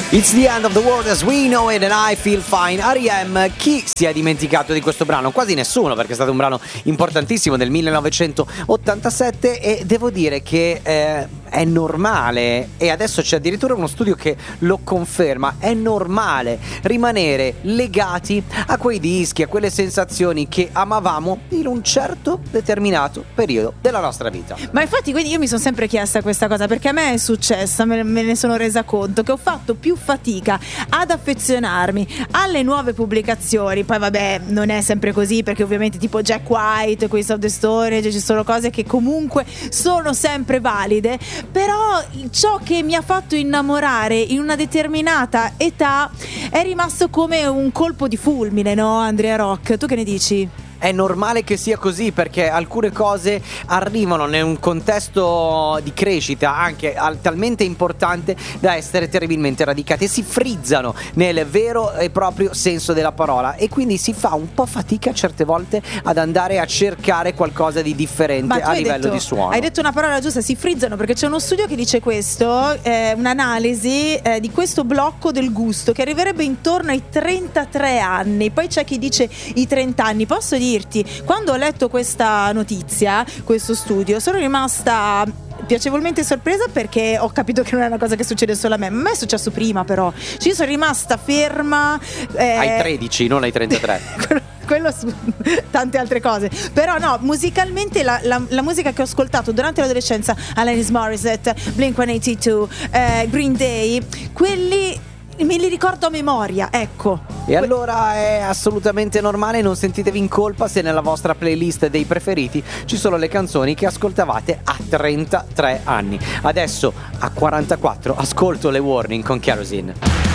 It's the end of the world as we know it and I feel fine. R.E.M. Chi si è dimenticato di questo brano? Quasi nessuno, perché è stato un brano importantissimo del 1987 e devo dire che è normale, e adesso c'è addirittura uno studio che lo conferma, è normale rimanere legati a quei dischi, a quelle sensazioni che amavamo in un certo determinato periodo della nostra vita. Ma infatti, quindi io mi sono sempre chiesta questa cosa, perché a me è successa, me ne sono resa conto, che ho fatto più fatica ad affezionarmi alle nuove pubblicazioni. Poi vabbè, non è sempre così, perché ovviamente tipo Jack White, Queens of the Storage, ci sono cose che comunque sono sempre valide, però ciò che mi ha fatto innamorare in una determinata età è rimasto come un colpo di fulmine, no Andrea Rock? Tu che ne dici? È normale che sia così, perché alcune cose arrivano in un contesto di crescita anche talmente importante da essere terribilmente radicate e si frizzano nel vero e proprio senso della parola, e quindi si fa un po' fatica certe volte ad andare a cercare qualcosa di differente a livello di suono. Hai detto una parola giusta, si frizzano, perché c'è uno studio che dice questo, un'analisi di questo blocco del gusto che arriverebbe intorno ai 33 anni. Poi c'è chi dice i 30 anni. Posso dirti, quando ho letto questa notizia, questo studio, sono rimasta piacevolmente sorpresa, perché ho capito che non è una cosa che succede solo a me. A me è successo prima, però io sono rimasta ferma ai 13, non ai 33. Quello su tante altre cose. Però no, musicalmente la musica che ho ascoltato durante l'adolescenza, Alanis Morissette, Blink-182, Green Day, quelli me li ricordo a memoria, ecco. E allora è assolutamente normale, non sentitevi in colpa se nella vostra playlist dei preferiti ci sono le canzoni che ascoltavate a 33 anni. Adesso a 44 ascolto le Warning con Kerosene.